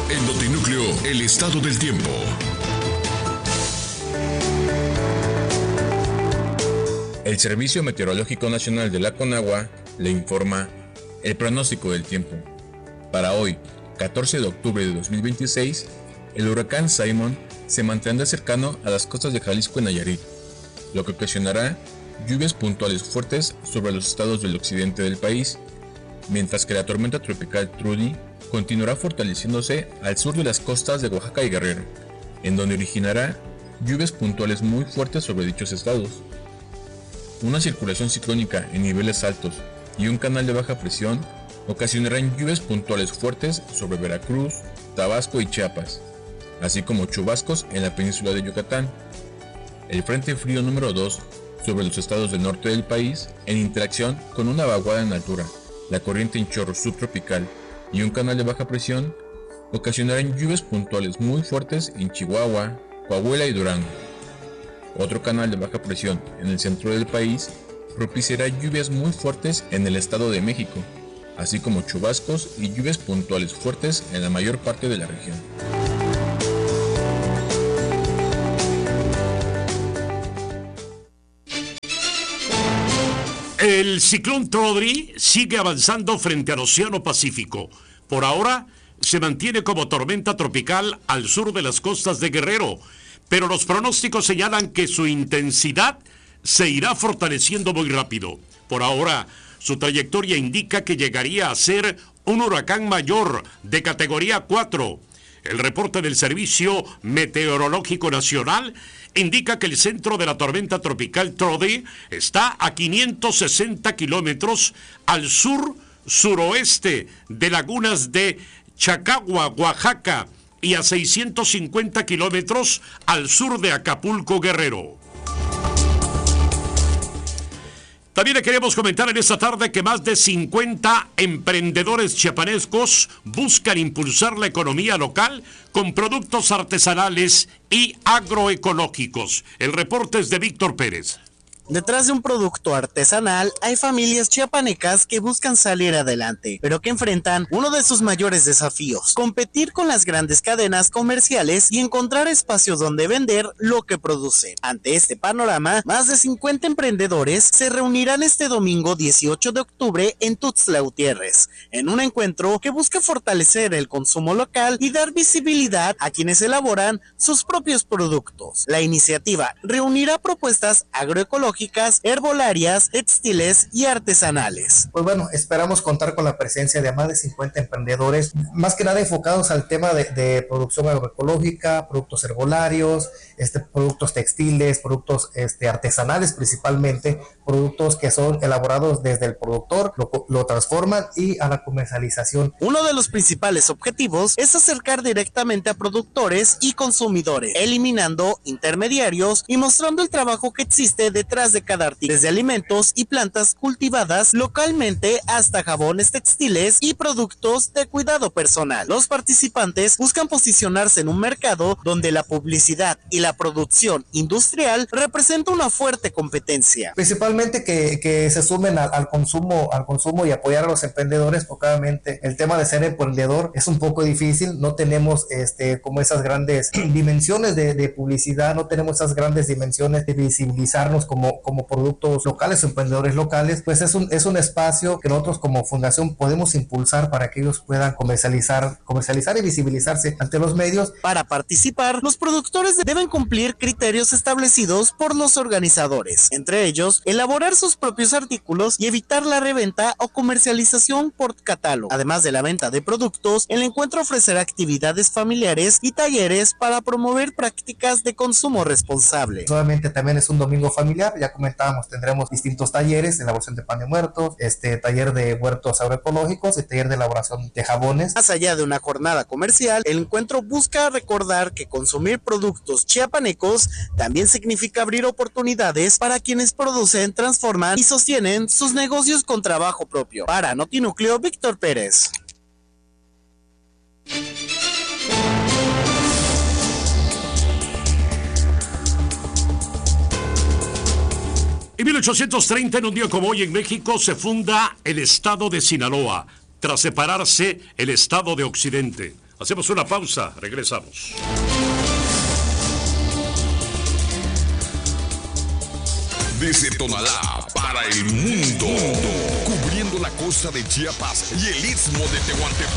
En Notinúcleo, el estado del tiempo. El Servicio Meteorológico Nacional de la Conagua le informa el pronóstico del tiempo. Para hoy, 14 de octubre de 2026, el huracán Simon se mantendrá cercano a las costas de Jalisco y Nayarit, lo que ocasionará lluvias puntuales fuertes sobre los estados del occidente del país, mientras que la tormenta tropical Trudy continuará fortaleciéndose al sur de las costas de Oaxaca y Guerrero, en donde originará lluvias puntuales muy fuertes sobre dichos estados. Una circulación ciclónica en niveles altos y un canal de baja presión ocasionarán lluvias puntuales fuertes sobre Veracruz, Tabasco y Chiapas, así como chubascos en la península de Yucatán. El Frente Frío número 2 sobre los estados del norte del país, en interacción con una vaguada en altura, la corriente en chorro subtropical y un canal de baja presión, ocasionarán lluvias puntuales muy fuertes en Chihuahua, Coahuila y Durango. Otro canal de baja presión en el centro del país propiciará lluvias muy fuertes en el Estado de México, así como chubascos y lluvias puntuales fuertes en la mayor parte de la región. El ciclón Trudy sigue avanzando frente al Océano Pacífico. Por ahora se mantiene como tormenta tropical al sur de las costas de Guerrero, pero los pronósticos señalan que su intensidad se irá fortaleciendo muy rápido. Por ahora, su trayectoria indica que llegaría a ser un huracán mayor de categoría 4. El reporte del Servicio Meteorológico Nacional indica que el centro de la tormenta tropical Trudy está a 560 kilómetros al sur-suroeste de lagunas de Chacagua, Oaxaca, y a 650 kilómetros al sur de Acapulco, Guerrero. También le queremos comentar en esta tarde que más de 50 emprendedores chiapanecos buscan impulsar la economía local con productos artesanales y agroecológicos. El reporte es de Víctor Pérez. Detrás de un producto artesanal hay familias chiapanecas que buscan salir adelante, pero que enfrentan uno de sus mayores desafíos: competir con las grandes cadenas comerciales y encontrar espacios donde vender lo que producen. Ante este panorama, más de 50 emprendedores se reunirán este domingo 18 de octubre en Tuxtla Gutiérrez, en un encuentro que busca fortalecer el consumo local y dar visibilidad a quienes elaboran sus propios productos. La iniciativa reunirá propuestas agroecológicas, herbolarias, textiles y artesanales. Pues bueno, esperamos contar con la presencia de más de 50 emprendedores, más que nada enfocados al tema de producción agroecológica, productos herbolarios, productos textiles, productos artesanales principalmente, productos que son elaborados desde el productor, lo transforman y a la comercialización. Uno de los principales objetivos es acercar directamente a productores y consumidores, eliminando intermediarios y mostrando el trabajo que existe detrás de cada artículo, desde alimentos y plantas cultivadas localmente hasta jabones, textiles y productos de cuidado personal. Los participantes buscan posicionarse en un mercado donde la publicidad y la producción industrial representa una fuerte competencia. Principalmente que se sumen al consumo y apoyar a los emprendedores, porque obviamente el tema de ser emprendedor es un poco difícil. No tenemos como esas grandes dimensiones de publicidad, no tenemos esas grandes dimensiones de visibilizarnos como productos locales o emprendedores locales. Pues es un espacio que nosotros como fundación podemos impulsar para que ellos puedan comercializar y visibilizarse ante los medios. Para participar, los productores deben cumplir criterios establecidos por los organizadores, entre ellos elaborar sus propios artículos y evitar la reventa o comercialización por catálogo. Además de la venta de productos, el encuentro ofrecerá actividades familiares y talleres para promover prácticas de consumo responsable. Solamente también es un domingo familiar, ya comentábamos, tendremos distintos talleres: elaboración de pan de muertos, taller de huertos agroecológicos y taller de elaboración de jabones. Más allá de una jornada comercial, el encuentro busca recordar que consumir productos chiapanecos también significa abrir oportunidades para quienes producen, transforman y sostienen sus negocios con trabajo propio. Para Notinúcleo, Víctor Pérez. En 1830, en un día como hoy en México, se funda el estado de Sinaloa, tras separarse el estado de Occidente. Hacemos una pausa, regresamos. Desde Tonalá para el mundo, cubriendo la costa de Chiapas y el istmo de Tehuantepec.